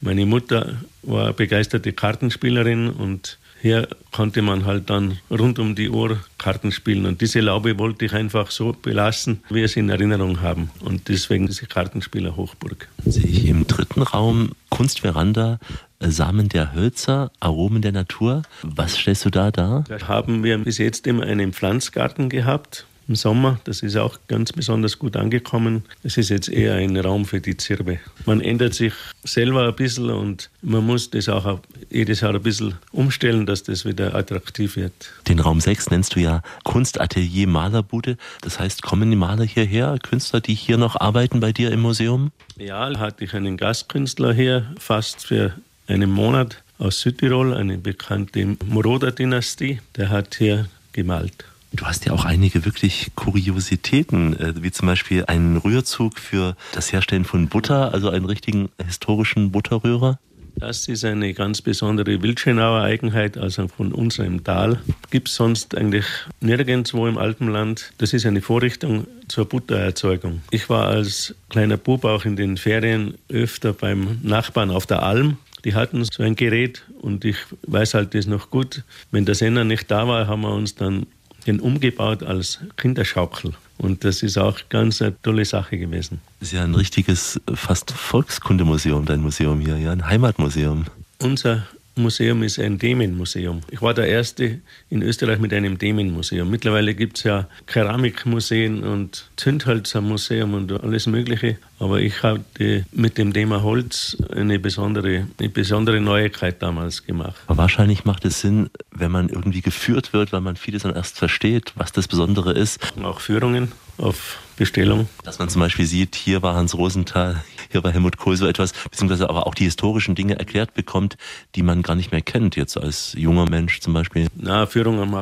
Meine Mutter war eine begeisterte Kartenspielerin und hier konnte man halt dann rund um die Uhr Karten spielen. Und diese Laube wollte ich einfach so belassen, wie wir es in Erinnerung haben. Und deswegen diese Kartenspieler Hochburg. Sehe ich im dritten Raum Kunstveranda, Samen der Hölzer, Aromen der Natur. Was stellst du da dar? Da haben wir bis jetzt immer einen Pflanzgarten gehabt. Im Sommer, das ist auch ganz besonders gut angekommen. Es ist jetzt eher ein Raum für die Zirbe. Man ändert sich selber ein bisschen und man muss das auch jedes Jahr ein bisschen umstellen, dass das wieder attraktiv wird. Den Raum 6 nennst du ja Kunstatelier Malerbude. Das heißt, kommen die Maler hierher, Künstler, die hier noch arbeiten bei dir im Museum? Ja, hatte ich einen Gastkünstler hier, fast für einen Monat aus Südtirol, eine bekannte Moroder-Dynastie. Der hat hier gemalt. Du hast ja auch einige wirklich Kuriositäten, wie zum Beispiel einen Rührzug für das Herstellen von Butter, also einen richtigen historischen Butterrührer. Das ist eine ganz besondere Wildschönauer Eigenheit, also von unserem Tal. Gibt es sonst eigentlich nirgendwo im Alpenland. Das ist eine Vorrichtung zur Buttererzeugung. Ich war als kleiner Bub auch in den Ferien öfter beim Nachbarn auf der Alm. Die hatten so ein Gerät und ich weiß halt das noch gut. Wenn der Sender nicht da war, haben wir uns dann den umgebaut als Kinderschaukel. Und das ist auch ganz eine tolle Sache gewesen. Das ist ja ein richtiges, fast Volkskundemuseum, dein Museum hier, ja, ein Heimatmuseum. Unser Museum ist ein Themenmuseum. Ich war der Erste in Österreich mit einem Themenmuseum. Mittlerweile gibt es ja Keramikmuseen und Zündhölzermuseum und alles Mögliche. Aber ich hatte mit dem Thema Holz eine besondere Neuigkeit damals gemacht. Aber wahrscheinlich macht es Sinn, wenn man irgendwie geführt wird, weil man vieles dann erst versteht, was das Besondere ist. Auch Führungen auf Bestellung. Dass man zum Beispiel sieht, hier war Hans Rosenthal, hier war Helmut Kohl, so etwas, beziehungsweise aber auch die historischen Dinge erklärt bekommt, die man gar nicht mehr kennt, jetzt als junger Mensch zum Beispiel. Na, Führungen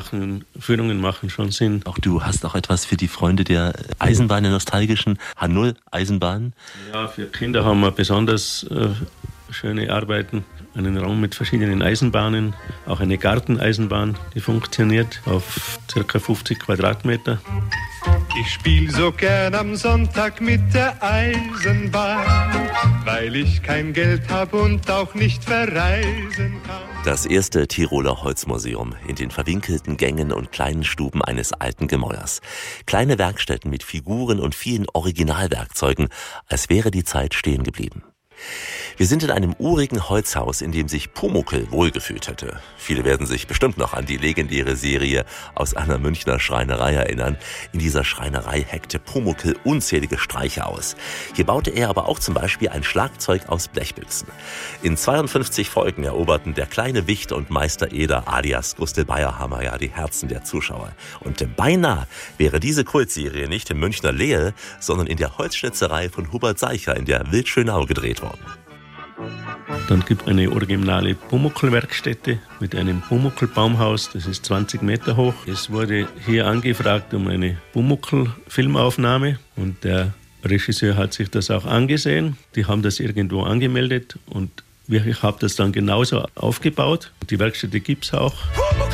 machen schon Sinn. Auch du hast auch etwas für die Freunde der Eisenbahn, der nostalgischen H0-Eisenbahn. Ja, für Kinder haben wir besonders schöne Arbeiten. Einen Raum mit verschiedenen Eisenbahnen, auch eine Garteneisenbahn, die funktioniert auf ca. 50 Quadratmeter. Ich spiel so gern am Sonntag mit der Eisenbahn, weil ich kein Geld hab und auch nicht verreisen kann. Das erste Tiroler Holzmuseum in den verwinkelten Gängen und kleinen Stuben eines alten Gemäuers. Kleine Werkstätten mit Figuren und vielen Originalwerkzeugen, als wäre die Zeit stehen geblieben. Wir sind in einem urigen Holzhaus, in dem sich Pumuckl wohlgefühlt hätte. Viele werden sich bestimmt noch an die legendäre Serie aus einer Münchner Schreinerei erinnern. In dieser Schreinerei heckte Pumuckl unzählige Streiche aus. Hier baute er aber auch zum Beispiel ein Schlagzeug aus Blechbüchsen. In 52 Folgen eroberten der kleine Wicht und Meister Eder alias Gustl Bayerhammer ja die Herzen der Zuschauer. Und beinahe wäre diese Kultserie nicht im Münchner Lehel, sondern in der Holzschnitzerei von Hubert Seicher in der Wildschönau gedreht worden. Dann gibt es eine originale Pumuckl-Werkstätte mit einem Pumuckl-Baumhaus, das ist 20 Meter hoch. Es wurde hier angefragt um eine Pumuckl-Filmaufnahme und der Regisseur hat sich das auch angesehen. Die haben das irgendwo angemeldet und ich habe das dann genauso aufgebaut. Die Werkstätte gibt es auch.